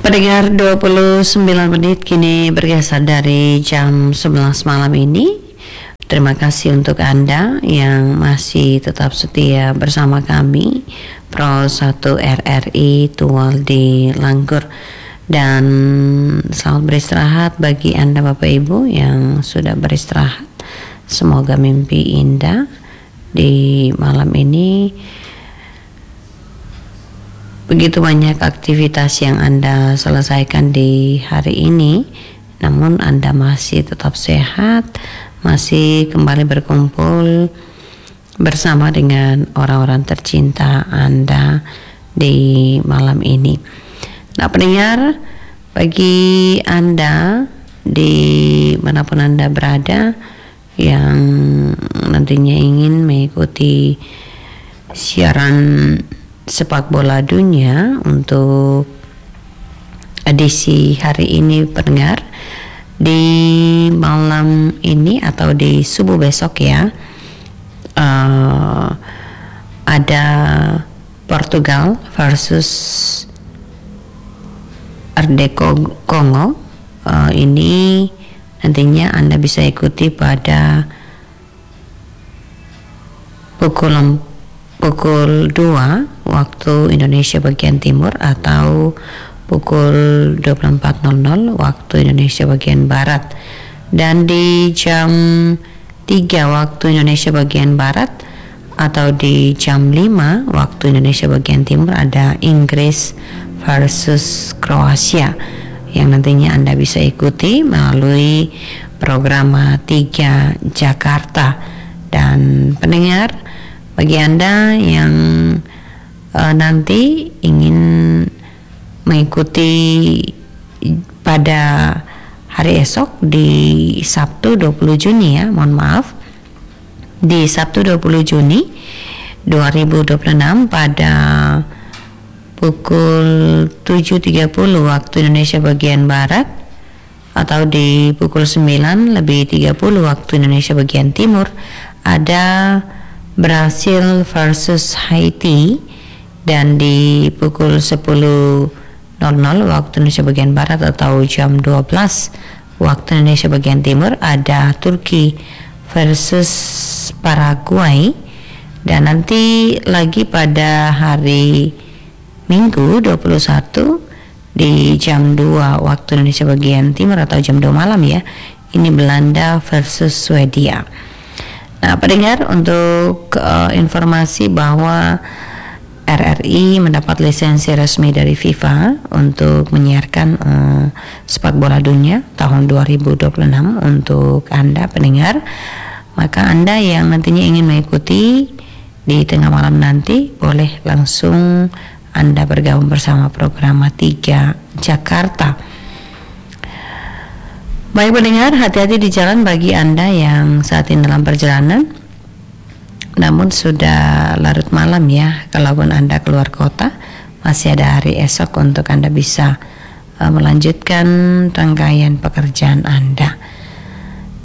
pendengar, 29 menit kini bergeser dari jam 11 malam ini. Terima kasih untuk Anda yang masih tetap setia bersama kami Pro 1 RRI Tual di Langgur. Dan selamat beristirahat bagi Anda Bapak Ibu yang sudah beristirahat. Semoga mimpi indah di malam ini. Begitu banyak aktivitas yang Anda selesaikan di hari ini, namun Anda masih tetap sehat, masih kembali berkumpul bersama dengan orang-orang tercinta Anda di malam ini. Nah pendengar, bagi Anda di manapun Anda berada yang nantinya ingin mengikuti siaran sepak bola dunia untuk edisi hari ini pendengar, di malam ini atau di subuh besok ya, ada Portugal versus RD Kongo. Ini nantinya Anda bisa ikuti pada pukul 2 waktu Indonesia bagian timur atau pukul 24.00 waktu Indonesia bagian barat. Dan di jam 3 waktu Indonesia bagian barat atau di jam 5 waktu Indonesia bagian timur ada Inggris versus Kroasia yang nantinya Anda bisa ikuti melalui program 3 Jakarta. Dan pendengar, bagi Anda yang nanti ingin mengikuti pada hari esok di Sabtu 20 Juni ya, mohon maaf, di Sabtu 20 Juni 2026 pada pukul 7.30 waktu Indonesia bagian barat atau di pukul 9:30 waktu Indonesia bagian timur ada Brasil versus Haiti. Dan di pukul 10.00 waktu Indonesia bagian barat atau jam 12 waktu Indonesia bagian timur ada Turki versus Paraguay. Dan nanti lagi pada hari Minggu 21 di jam 2 waktu Indonesia bagian timur atau jam 2 malam ya, ini Belanda versus Swedia. Nah pendengar, untuk informasi bahwa RRI mendapat lisensi resmi dari FIFA untuk menyiarkan sepak bola dunia tahun 2026 untuk Anda pendengar. Maka Anda yang nantinya ingin mengikuti di tengah malam nanti, boleh langsung Anda bergabung bersama program 3 Jakarta. Baik pendengar, hati-hati di jalan bagi Anda yang saat ini dalam perjalanan namun sudah larut malam ya. Kalaupun Anda keluar kota, masih ada hari esok untuk Anda bisa melanjutkan rangkaian pekerjaan Anda.